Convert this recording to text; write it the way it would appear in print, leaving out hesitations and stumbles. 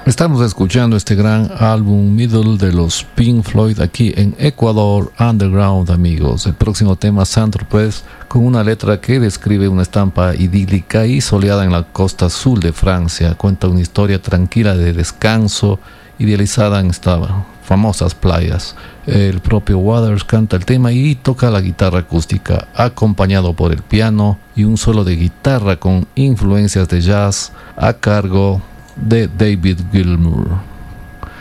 Estamos escuchando este gran álbum Middle de los Pink Floyd aquí en Ecuador Underground, amigos. El próximo tema, Saint-Tropez, con una letra que describe una estampa idílica y soleada en la costa sur de Francia. Cuenta una historia tranquila de descanso, idealizada en estas famosas playas. El propio Waters canta el tema y toca la guitarra acústica, acompañado por el piano y un solo de guitarra con influencias de jazz a cargo de David Gilmour.